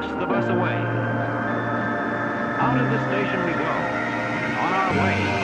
takes the bus away. Out of the station we go, and on our way